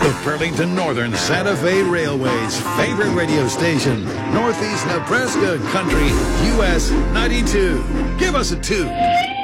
The Burlington Northern Santa Fe Railway's favorite radio station, Northeast Nebraska Country, US 92. Give us a toot.